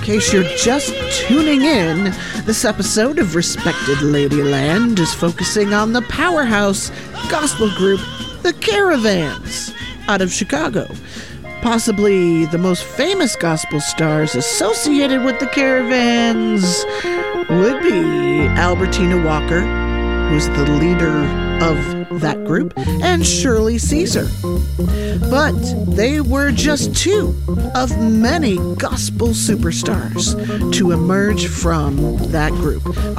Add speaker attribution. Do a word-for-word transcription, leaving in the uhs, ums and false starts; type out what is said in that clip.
Speaker 1: case you're just tuning in, this episode of Respected Ladyland is focusing on the powerhouse gospel group, The Caravans, out of Chicago. Possibly the most famous gospel stars associated with The Caravans would be Albertina Walker, who's the leader of that group, and Shirley Caesar. But they were just two of many gospel superstars to emerge from that group.